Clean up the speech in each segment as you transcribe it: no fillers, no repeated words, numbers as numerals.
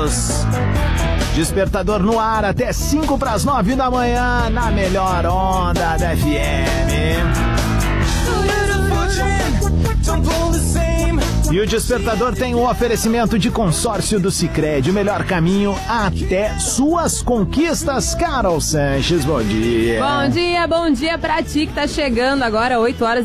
minutos. Despertador no ar até 8:55 da manhã, na melhor onda da FM. E o Despertador tem um oferecimento de consórcio do Sicredi, o melhor caminho até suas conquistas. Carol Sanches, bom dia. Bom dia pra ti que tá chegando agora,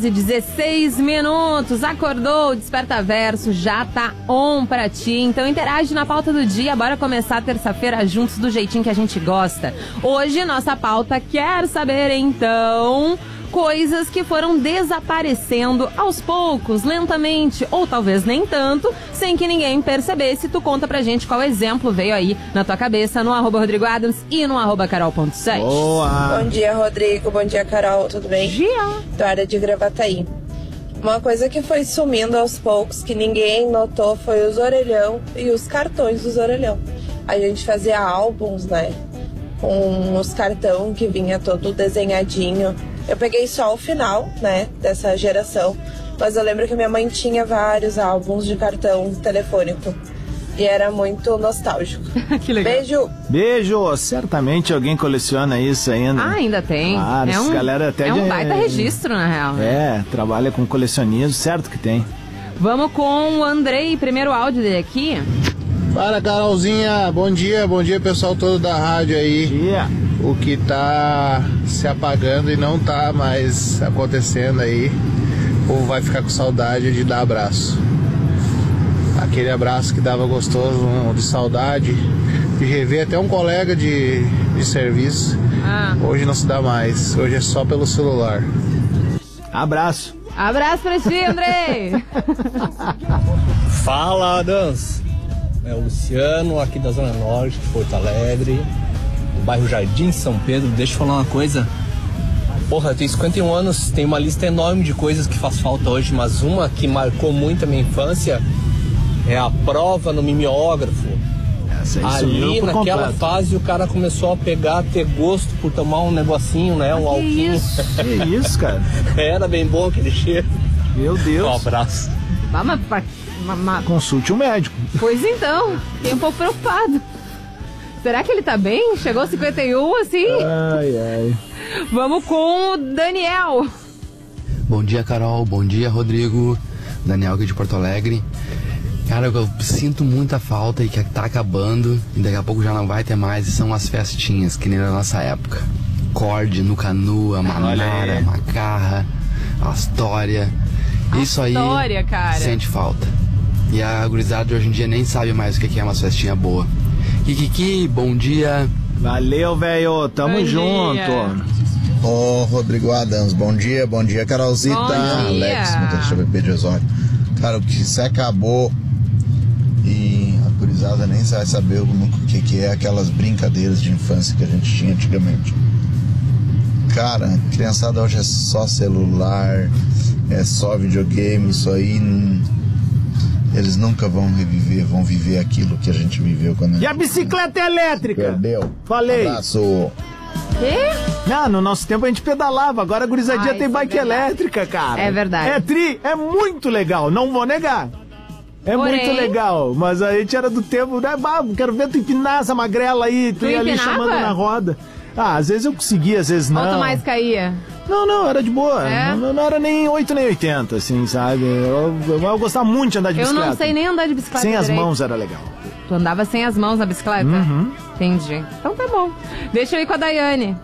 8h16. Acordou, o Desperta Verso já tá on pra ti. Então interage na pauta do dia, bora começar a terça-feira juntos do jeitinho que a gente gosta. Hoje nossa pauta quer saber então coisas que foram desaparecendo aos poucos, lentamente, ou talvez nem tanto, sem que ninguém percebesse. Tu conta pra gente qual exemplo veio aí na tua cabeça, no @RodrigoAdams e no @Carol.7. Boa! Bom dia, Rodrigo. Bom dia, Carol. Tudo bem? Bom dia! Da área de Gravataí. Uma coisa que foi sumindo aos poucos, que ninguém notou, foi os orelhão e os cartões dos orelhão. A gente fazia álbuns, né? Com os cartão que vinha todo desenhadinho. Eu peguei só o final, né, dessa geração, mas eu lembro que minha mãe tinha vários álbuns de cartão telefônico e era muito nostálgico. Que legal. Beijo! Beijo! Certamente alguém coleciona isso ainda. Ah, ainda tem. Claro, é um, galera até é um baita registro, na real. É, trabalha com colecionismo, certo que tem. Vamos com o Andrei, primeiro áudio dele aqui. Fala, Carolzinha, bom dia pessoal todo da rádio aí. Bom dia. O que tá se apagando e não tá mais acontecendo aí, o povo vai ficar com saudade de dar abraço. Aquele abraço que dava gostoso, de saudade, de rever até um colega de serviço. Hoje não se dá mais, hoje é só pelo celular. Abraço. Abraço pra ti, Andrei. Fala, Adams. É o Luciano, aqui da Zona Norte, de Porto Alegre, no bairro Jardim São Pedro. Deixa eu falar uma coisa. Porra, eu tenho 51 anos, tem uma lista enorme de coisas que faz falta hoje, mas uma que marcou muito a minha infância é a prova no mimeógrafo. Essa aí ali naquela completo. fase o cara começou a ter gosto por tomar um negocinho, né? Um alquinho. Que isso, cara? Era bem bom aquele cheiro. Meu Deus. Um abraço. Vamos, Consulte um médico. pois então, fiquei um pouco preocupado. Será que ele tá bem? Chegou 51, assim? Ai, ai. Vamos com o Daniel. Bom dia, Carol. Bom dia, Rodrigo. Daniel aqui de Porto Alegre. Cara, eu sinto muita falta e que tá acabando e daqui a pouco já não vai ter mais, e são as festinhas, que nem na nossa época. Corde, no canu, a manara, a macarra, a história. Isso aí, cara. sente falta. E a gurizada de hoje em dia nem sabe mais o que é uma festinha boa. Kikiki, bom dia. Valeu, velho. Tamo Bom junto. dia. Ô, Rodrigo Adams, bom dia, Carolzita. Bom dia. Alex, motorista BP de Osório. Cara, o que se acabou e a gurizada nem vai saber o que é aquelas brincadeiras de infância que a gente tinha antigamente. Cara, a criançada hoje é só celular, é só videogame, isso aí eles nunca vão viver aquilo que a gente viveu quando... E a bicicleta elétrica? Perdeu. Falei. Abraço. Quê? Não, no nosso tempo a gente pedalava, agora a gurizadinha tem isso é bike verdade. elétrica, cara. É verdade. É muito legal, não vou negar. É Porém- muito legal, mas a gente era do tempo, né? Quero ver tu empinar essa magrela aí, tu ia ali empinava? chamando na roda. Ah, às vezes eu conseguia, às vezes não. Quanto mais caía? Não, era de boa. É? Não era nem 8 nem 80, assim, sabe? Eu gostava muito de andar de Eu bicicleta. não sei nem andar de bicicleta Sem as direito. mãos era legal. Tu andava sem as mãos na bicicleta? Uhum. Entendi. Então tá bom. Deixa eu ir com a Daiane.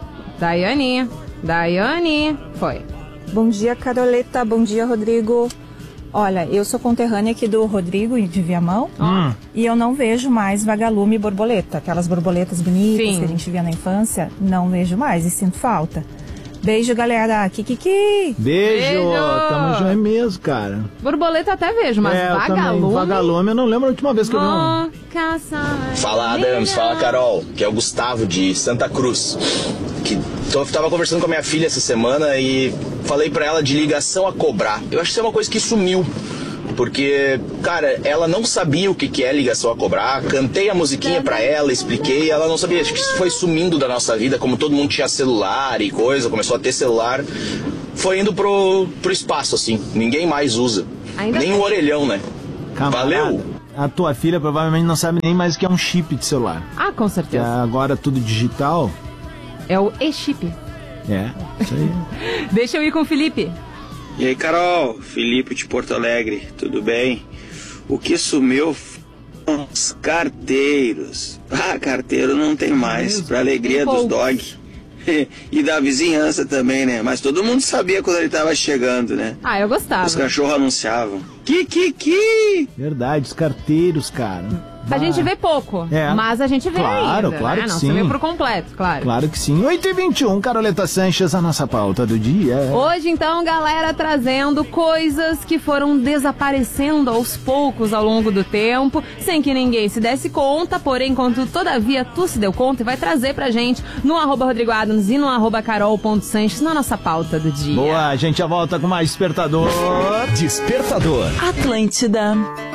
Daiane. Foi. Bom dia, Caroleta. Bom dia, Rodrigo. Olha, eu sou conterrânea aqui do Rodrigo de Viamão e eu não vejo mais vagalume e borboleta. Aquelas borboletas bonitas Sim. que a gente via na infância, não vejo mais e sinto falta. Beijo, galera. Kikiki. Beijo. Beijo. Tamo junto, é mesmo, cara. Borboleta até vejo, mas eu também. vagalume... Vagalume, eu não lembro a última vez que eu vi um. Fala, Adams, fala, Carol, que é o Gustavo de Santa Cruz. Eu tava conversando com a minha filha essa semana e falei pra ela de ligação a cobrar. Eu acho que isso é uma coisa que sumiu. Porque, cara, ela não sabia o que é ligação a cobrar. Cantei a musiquinha pra ela, expliquei, ela não sabia. Acho que isso foi sumindo da nossa vida, como todo mundo tinha celular e coisa, começou a ter celular. Foi indo pro espaço, assim. Ninguém mais usa. Ainda nem tem. o orelhão, né? Camarada. Valeu! A tua filha provavelmente não sabe nem mais o que é um chip de celular. Ah, com certeza. Agora tudo digital. É o e-chip. É, isso aí. Deixa eu ir com o Felipe. E aí, Carol, Felipe de Porto Alegre, tudo bem? O que sumiu foram os carteiros. Ah, carteiro não tem mais, pra alegria dos dog. E da vizinhança também, né? Mas todo mundo sabia quando ele tava chegando, né? Ah, eu gostava. Os cachorros anunciavam. Que. Verdade, os carteiros, cara. A gente vê pouco, mas a gente vê ainda. Claro né? que Não sim. sumiu por completo, claro. Claro que sim. 8h21, Caroleta Sanches, a nossa pauta do dia. Hoje, então, galera, trazendo coisas que foram desaparecendo aos poucos ao longo do tempo, sem que ninguém se desse conta, porém, quando todavia tu se deu conta e vai trazer pra gente no @Rodrigo Adams e no @Carol.Sanches na nossa pauta do dia. Boa, a gente já volta com mais Despertador. Despertador. Atlântida.